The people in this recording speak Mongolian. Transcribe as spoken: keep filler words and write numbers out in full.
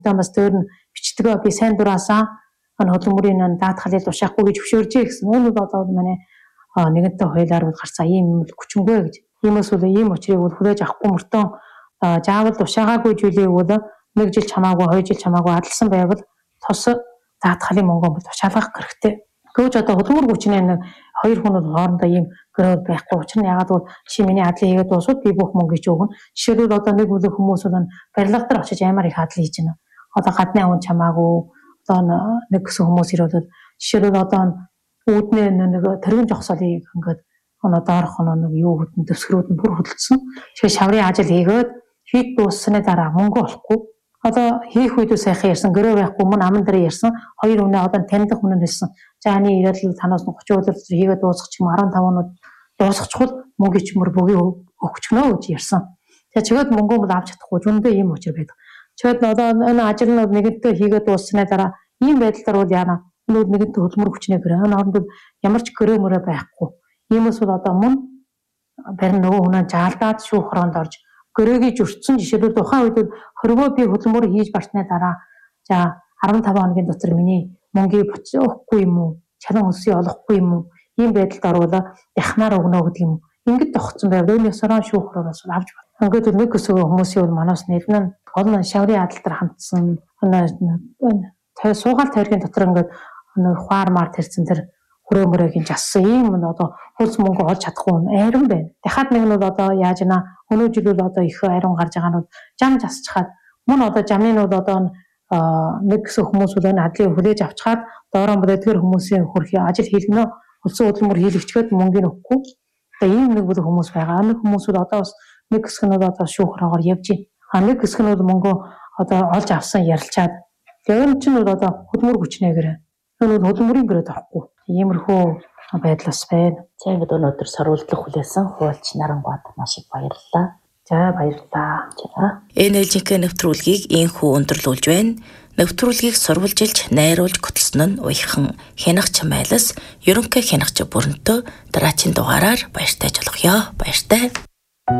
Тамаас дээр нь бичдэг би сайн дураасаа хөдөлмөрийн даатгалыг тушаахгүй гэж зөвшөөржээ гэсэн. Үүнүүд одоо манай нэгэнтээ хуулиар гарцаа ийм хүчингүй гэж. Иймээс бол ийм учрыг бол хүлээж авахгүй мөртөө заавал тушаагаагүй зүйлийг бол нэг жил чамаагүй, хоёр жил чамаагүй адалсан байвал тус даатгалын мөнгө бол тушаалгах хэрэгтэй. Гэвч одоо хөдөлмөр хүчний нэг хоёр хүн хоорондоо ийм гэрэл байхгүй учраас ягаад бол чи миний адлыг хийгээд дуусвал би бүх мөнгө чи өгнө. Жишээлбэл одоо нэг бүлэг хүмүүс бол барилга дээр очиж амар их адал хийж байна. Одоо гадны хүн чамаагүй одоо нэг гэсэн хүмүүс ирээд жишээлбэл одоо үүднээ нэг тэрэгэн жогсоолыг ингээд оноо доорх нэг юу хөдөн төсгөрүүд нь бүр хөдөлсөн. Тэгэхээр шаврын ажил хийгээд хийд дууссаны дараа мөнгө олохгүй. Одоо хийх үед сайхан ярьсан гэрээ байхгүй мөн аман дээр ярьсан хоёр үнэ одоо таньдаг хүн нь хэлсэн. За аны ирээд танаас нь тридцать өдөр хийгээд дуусах ч юм арван таван өнөд дуусчихвал мөнгө чимэр бүгийн өгч гэнэ гэж ярьсан. Тэгээ чигээд мөнгө бол авч чадахгүй зөндөө ийм учир байдаг. Чигээд одоо энэ ажил нь нэгэнтээ хийгээд дууссаны дараа ийм байдлаар бол яана өнөө нэгэнтээ хөдөлмөр хүчнээ гэрээ энэ хооронд ямар ч гэрээ мөрөө байхгүй. Иймээс бол одоо мөн барин нөгөө хүн жаалдаад шүүх хоронд орж гэрээгийн зөрчсөн жишээлбэл тухайн үед хөрвөө би хөдөлмөр хийж барсны дараа за арван таван хоногийн дотор миний мөнгийг өгөхгүй юм уу? Чалан өсөй олохгүй юм уу? Ийм байдалд орвол яхнаар өгнө гэдэг юм. Ингээд тогтсон байвал энэ сорон шүүх хороноос авч байна. Ингээд нэг өсөө хүмүүсийн бол манаас нэлнэ гол нь шаврын адалтар хамтсан тэр суугаал тайргийн дотор ингээд нэг хуармаар тэрсэн тэр хөрөөмөрөгийн жассан ийм нь одоо хөлс мөнгө олж чадахгүй айран байна. Дахиад нэг нь одоо яаж ийна өнөө жил бол одоо их айран гарч байгаа нь жам засчихад мөн одоо жамын нь одоо нэг гэсэн хүмүүс бол энэ адлыг хүлээж авчгаад доороо бүлэдгэр хүмүүсийн хөрхий ажил хийлгэнэ хөлсөн хөдөлмөр хийлгчгээд мөнгөний өгөхгүй. Тэгээ ийм нэг бүлэг хүмүүс байгаа. Нэг хүмүүс бол одоо бас нэг хэсэг нь одоо шүүхраагаар явж байна. А нэг хэсэг нь бол мөнгө одоо олж авсан ярилцаад тэгээ энэ чинь бол одоо хөдөлмөр хүчнээ гэрээ. Энэ бол хөдөлмөрийн гэрээ тахгүй. Иймэрхүү байдлаас байна. За ингээд өнөөдөр сорволдлох хүлээсэн хуульч Нарангууд маш их баярлалаа. За баярлалаа. За эн эл жи кей нэвтрүүлгийг ийхүү өндөрлүүлж байна. Нэвтрүүлгийг сурвалжилж, найруулж хөтлсөн нь уяхан Хянах Чамайлас, ерөнхий хянагч бүрэнтөө дараагийн дугаараар баяртай жолгоё. Баяртай.